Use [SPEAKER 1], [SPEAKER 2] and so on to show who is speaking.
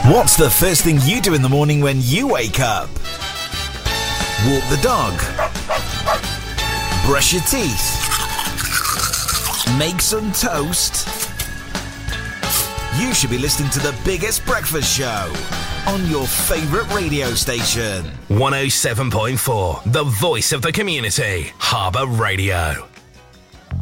[SPEAKER 1] What's the first thing you do in the morning when you wake up? Walk the dog? Brush your teeth? Make some toast? You should be listening to the biggest breakfast show on your favourite radio station.
[SPEAKER 2] 107.4, the voice of the community, Harbour Radio.